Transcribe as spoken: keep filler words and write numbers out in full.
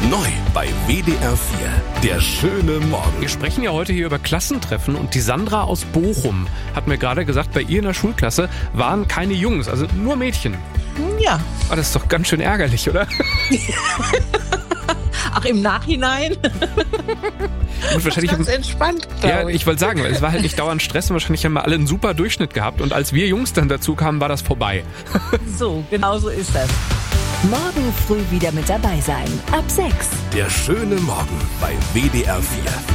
Neu bei W D R vier. Der schöne Morgen. Wir sprechen ja heute hier über Klassentreffen und die Sandra aus Bochum hat mir gerade gesagt, bei ihr in der Schulklasse waren keine Jungs, also nur Mädchen. Ja. Ah, das ist doch ganz schön ärgerlich, oder? Ach, im Nachhinein? Und wahrscheinlich ganz entspannt, Ja, glaube ich. ich wollte sagen, es war halt nicht dauernd Stress und wahrscheinlich haben wir alle einen super Durchschnitt gehabt und als wir Jungs dann dazu kamen, war das vorbei. So, genau so ist das. Morgen früh wieder mit dabei sein. Ab sechs. Der schöne Morgen bei W D R vier.